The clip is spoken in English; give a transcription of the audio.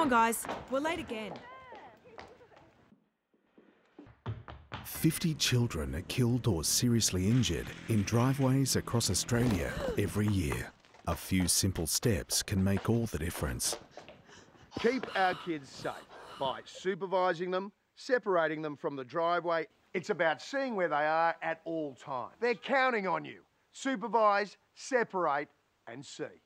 on, guys. We're late again. 50 children are killed or seriously injured in driveways across Australia every year. A few simple steps can make all the difference. Keep our kids safe by supervising them, separating them from the driveway. It's about seeing where they are at all times. They're counting on you. Supervise, separate and see.